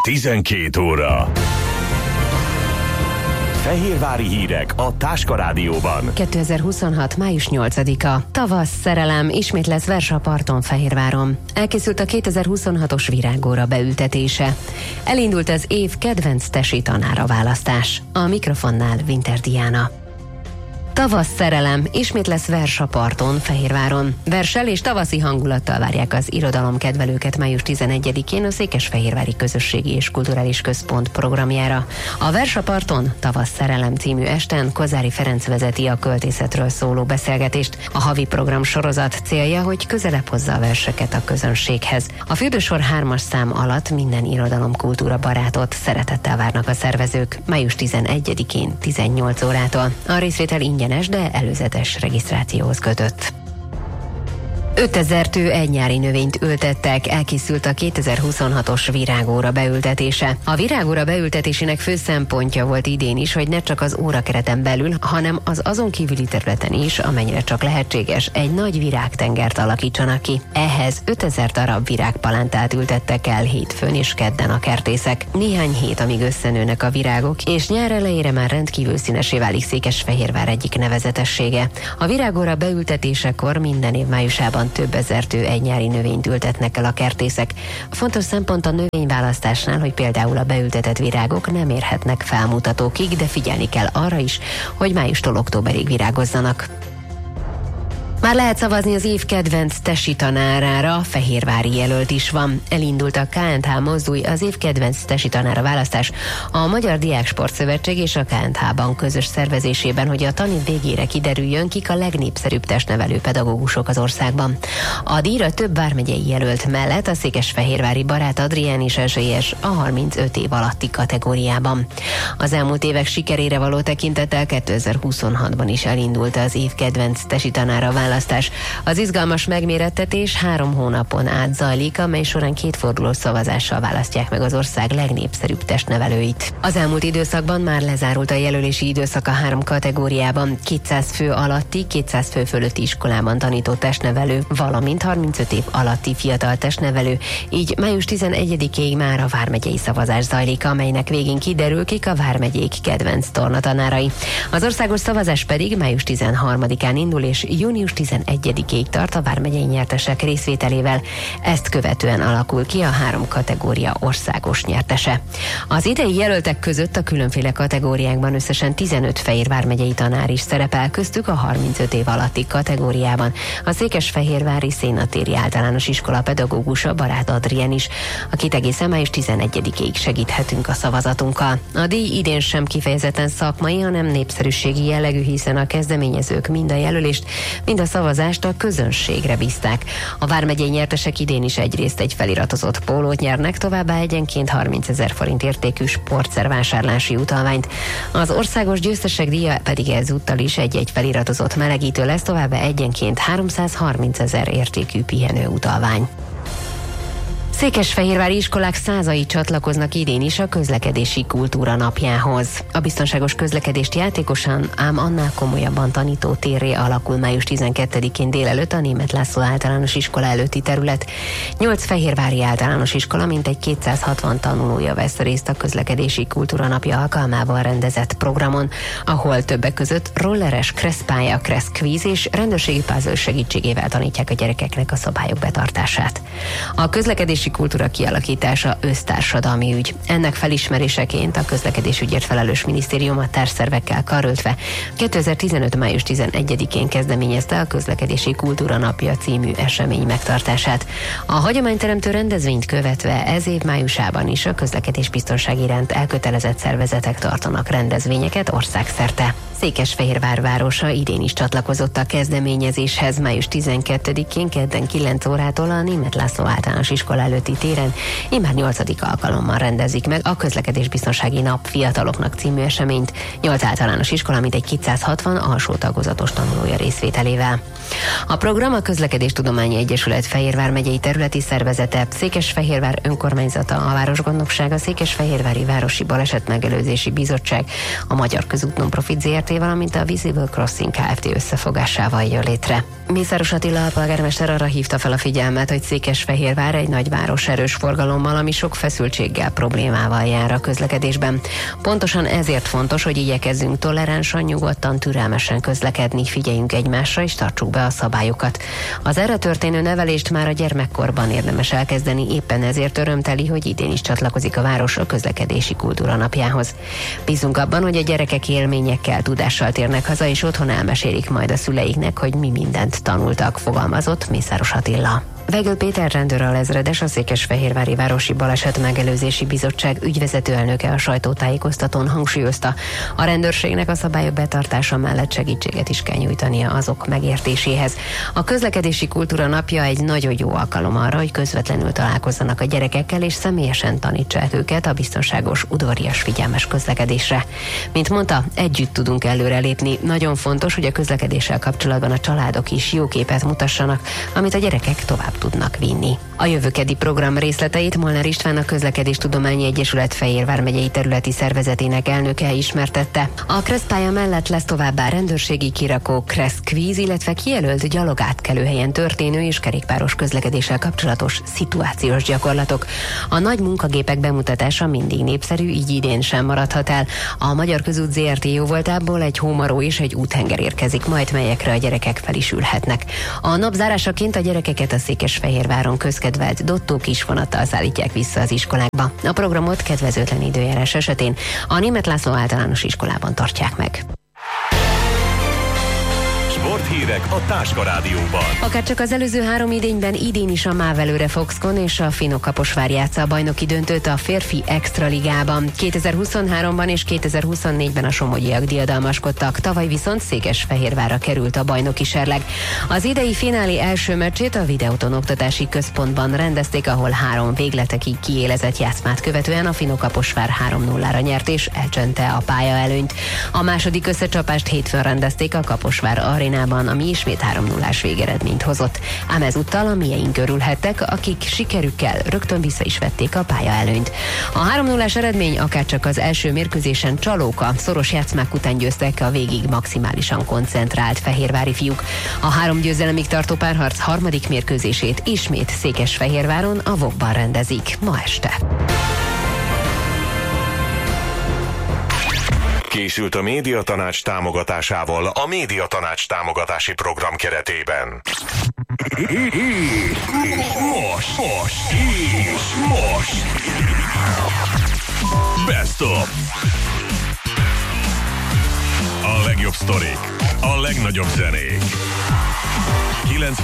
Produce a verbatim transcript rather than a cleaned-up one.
tizenkét óra. Fehérvári hírek a Táska Rádióban. kétezer-huszonhat. május nyolcadika. Tavasz, szerelem, ismét lesz vers a parton Fehérváron. Elkészült a kétezer-huszonhatos virágóra beültetése. Elindult az év kedvenc tesi tanára választás. A mikrofonnál Winter Diana. Tavasz, szerelem, ismét lesz vers a parton Fehérváron. Verssel és tavaszi hangulattal várják az irodalomkedvelőket május tizenegyedikén a Székesfehérvári Közösségi és Kulturális Központ programjára. A Vers a parton, Tavasz, szerelem című esten Kozári Ferenc vezeti a költészetről szóló beszélgetést. A havi program sorozat célja, hogy közelebb hozza a verseket a közönséghez. A Fürdősor hármas szám alatt minden irodalomkultúra barátot szeretettel várnak a szervezők május tizenegyedikén tizennyolc órától. A részvétel ingyen, de előzetes regisztrációhoz kötött. ötezer tő egy nyári növényt ültettek, elkészült a kétezer-huszonhatos virágóra beültetése. A virágóra beültetésének fő szempontja volt idén is, hogy ne csak az órakereten belül, hanem az azon kívüli területen is, amennyire csak lehetséges, egy nagy virágtengert alakítsanak ki. Ehhez ötezer darab virágpalántát ültettek el hétfőn és kedden a kertészek. Néhány hét, amíg összenőnek a virágok, és nyár elejére már rendkívül színesé válik Székesfehérvár egyik nevezetessége. A virágóra beültetésekor minden év májusában több ezer tő egy nyári növényt ültetnek el a kertészek. Fontos szempont a növényválasztásnál, hogy például a beültetett virágok nem érhetnek felmutatókig, de figyelni kell arra is, hogy májustól októberig virágozzanak. Már lehet szavazni az év kedvenc tesi tanárára, fehérvári jelölt is van. Elindult a ká en há Mozdulj, az év kedvenc tesi tanára választás a Magyar Diáksportszövetség és a ká en há-ban közös szervezésében, hogy a tanév végére kiderüljön, kik a legnépszerűbb testnevelő pedagógusok az országban. A díjra több vármegyei jelölt mellett a székesfehérvári Barát Adrián is esélyes a harmincöt év alatti kategóriában. Az elmúlt évek sikerére való tekintettel kétezer-huszonhatban is elindult az év kedvenc tesi tanára választás. Az izgalmas megmérettetés három hónapon át zajlik, amely során kétfordulós szavazással választják meg az ország legnépszerűbb testnevelőit. Az elmúlt időszakban már lezárult a jelölési időszak a három kategóriában: kétszáz fő alatti, kétszáz fő fölötti iskolában tanító testnevelő, valamint harmincöt év alatti fiatal testnevelő. Így május tizenegyedikéig már a vármegyei szavazás zajlik, amelynek végén kiderül, kik a vármegyék kedvenc tornatanárai. Az országos szavazás pedig május tizenharmadikán indul, és június tizenegyedikéig tart a vármegyei nyertesek részvételével. Ezt követően alakul ki a három kategória országos nyertese. Az idei jelöltek között a különféle kategóriákban összesen tizenöt Fehér vármegyei tanár is szerepel, köztük a harmincöt év alatti kategóriában a Székesfehérvári Szénatéri Általános Iskola pedagógusa Barát Adrián is, akit egészen május tizenegyedikéig segíthetünk a szavazatunkkal. A díj idén sem kifejezetten szakmai, hanem népszerűségi jellegű, hiszen a kezdeményezők mind a jelölést, mind a szavazást a közönségre bízták. A vármegyei nyertesek idén is egyrészt egy feliratozott pólót nyernek, továbbá egyenként harmincezer forint értékű sportszervásárlási utalványt. Az országos győztesek díja pedig ezúttal is egy-egy feliratozott melegítő lesz, továbbá egyenként háromszázharmincezer értékű pihenő utalvány. Székesfehérvári iskolák százai csatlakoznak idén is a közlekedési kultúra napjához. A biztonságos közlekedést játékosan, ám annál komolyabban tanító térré alakul május tizenkettedikén délelőtt a Németh László Általános Iskola előtti terület. Nyolc fehérvári általános iskola mintegy kétszázhatvan tanulója vesz részt a közlekedési kultúra napja alkalmával rendezett programon, ahol többek között rolleres kresszpálya, kresszkvíz és rendőrségi puzzle segítségével tanítják a gyerekeknek a szabályok betartását. A közlekedési kultúra kialakítása össztársadalmi ügy. Ennek felismeréseként a közlekedésügyért felelős minisztérium a társszervekkel karöltve kétezer-tizenöt május tizenegyedikén kezdeményezte a Közlekedési Kultúra Napja című esemény megtartását. A hagyományteremtő rendezvényt követve ez év májusában is a közlekedésbiztonság iránt elkötelezett szervezetek tartanak rendezvényeket országszerte. Székesfehérvár városa idén is csatlakozott a kezdeményezéshez. Május tizenkettedikén kedden kilenc órától a Németh László Általános Iskola előtti téren immár nyolcadik alkalommal rendezik meg a Közlekedésbiztonsági Nap fiataloknak című eseményt, nyolc általános iskola mintegy kétszázhatvan alsó tagozatos tanulója részvételével. A program a Közlekedéstudományi Egyesület Fehérvár megyei területi szervezete, Székesfehérvár önkormányzata, a Városgondnokság, a Székesfehérvári Városi Balesetmegelőzési Bizottság, a Magyar Közút Non-Profit zé er té, valamint a Visible Crossing Kft. Összefogásával jön létre. Mészáros Attila polgármester arra hívta fel a figyelmet, hogy Székesfehérvár egy nagyváros város erős forgalommal, ami sok feszültséggel, problémával jár a közlekedésben. Pontosan ezért fontos, hogy igyekezzünk toleránsan, nyugodtan, türelmesen közlekedni, figyeljünk egymásra és tartsuk be a szabályokat. Az erre történő nevelést már a gyermekkorban érdemes elkezdeni, éppen ezért örömteli, hogy idén is csatlakozik a város a közlekedési kultúra napjához. Bízunk abban, hogy a gyerekek élményekkel, tudással térnek haza, és otthon elmesélik majd a szüleiknek, hogy mi mindent tanultak, fogalmazott Mészáros Attila. Vegöl Péter rendőralezredes, a Székesfehérvári Városi Baleset Megelőzési Bizottság ügyvezető elnöke a sajtótájékoztatón hangsúlyozta, a rendőrségnek a szabályok betartása mellett segítséget is kell nyújtania azok megértéséhez. A közlekedési kultúra napja egy nagyon jó alkalom arra, hogy közvetlenül találkozzanak a gyerekekkel és személyesen tanítsák őket a biztonságos, udvarias, figyelmes közlekedésre. Mint mondta, együtt tudunk előrelépni. Nagyon fontos, hogy a közlekedéssel kapcsolatban a családok is jó képet mutassanak, amit a gyerekek tovább tudnak vinni. A jövőkedi program részleteit Molnár István, a Közlekedéstudományi Egyesület Fejérvár megyei területi szervezetének elnöke ismertette. A kreszpálya mellett lesz továbbá rendőrségi kirakó, kreszkvíz, illetve kijelölt gyalogátkelőhelyen történő és kerékpáros közlekedéssel kapcsolatos szituációs gyakorlatok. A nagy munkagépek bemutatása mindig népszerű, így idén sem maradhat el. A Magyar Közút zé er té jóvoltából egy hómaró és egy úthenger érkezik majd, melyekre a gyerekek fel is ülhetnek. A napzárásaként a gyerekeket a Székesfehérváron közkedvelt Dottó kisvonattal szállítják vissza az iskolákba. A programot kedvezőtlen időjárás esetén a Németh László általános iskolában tartják meg. Sporthírek a Táska Rádióban. Akárcsak az előző három idényben, idén is a Mávelőre Foxconn és a Finó-Kaposvár játsza a bajnoki döntőt a férfi extraligában. kétezer-huszonháromban és kétezer-huszonnégyben a somogyiak diadalmaskodtak, tavaly viszont Székesfehérvárra került a bajnoki serleg. Az idei finálé első meccsét a Videóton Oktatási Központban rendezték, ahol három végletekig kiélezett játszmát követően a Finó-Kaposvár három nullára nyert és elcsönte a pályaelőnyt. A második összecsapást hétfőn rendezték a Kaposvár arénában, ami ismét három nullás végeredményt hozott. Ám ezúttal a mieink örülhettek, akik sikerükkel rögtön vissza is vették a pályaelőnyt. A három nullás eredmény akárcsak az első mérkőzésen csalóka, szoros játszmák után győztek a végig maximálisan koncentrált fehérvári fiúk. A három győzelemig tartó párharc harmadik mérkőzését ismét Székesfehérváron, a vokban rendezik ma este. Készült a Médiatanács támogatásával a Médiatanács támogatási program keretében. Most, most, és most. Best of. A legjobb sztorik, a legnagyobb zenék. kilencven